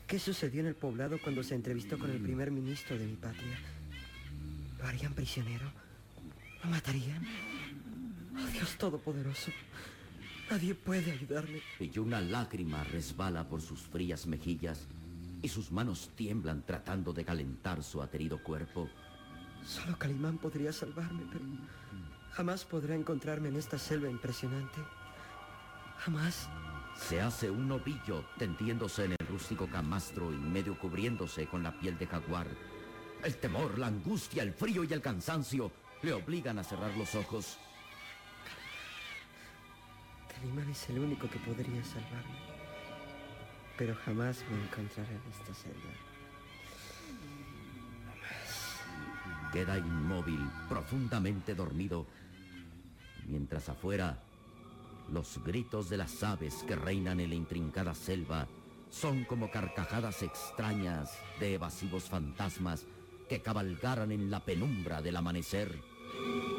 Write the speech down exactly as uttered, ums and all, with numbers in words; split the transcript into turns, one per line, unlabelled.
¿Qué sucedió en el poblado cuando se entrevistó con el primer ministro de mi patria? ¿Lo harían prisionero? ¿Lo matarían? Oh, Dios Todopoderoso, nadie puede ayudarme.
Y una lágrima resbala por sus frías mejillas y sus manos tiemblan tratando de calentar su aterido cuerpo.
Solo Calimán podría salvarme, pero jamás podrá encontrarme en esta selva impresionante. Jamás.
Se hace un ovillo tendiéndose en el rústico camastro y medio cubriéndose con la piel de jaguar. El temor, la angustia, el frío y el cansancio le obligan a cerrar los ojos.
Calimán es el único que podría salvarme, pero jamás me encontrará en esta selva. Jamás.
Queda inmóvil, profundamente dormido, mientras afuera los gritos de las aves que reinan en la intrincada selva son como carcajadas extrañas de evasivos fantasmas que cabalgaran en la penumbra del amanecer.